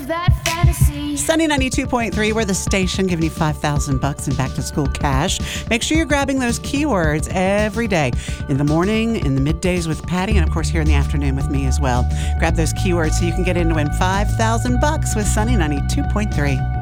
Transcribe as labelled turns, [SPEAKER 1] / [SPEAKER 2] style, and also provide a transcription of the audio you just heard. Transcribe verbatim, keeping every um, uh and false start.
[SPEAKER 1] that fantasy.
[SPEAKER 2] Sunny ninety-two point three, we're the station giving you five thousand bucks in back-to-school cash. Make sure you're grabbing those keywords every day. In the morning, in the middays with Patty, and of course here in the afternoon with me as well. Grab those keywords so you can get in to win five thousand bucks with Sunny ninety-two point three.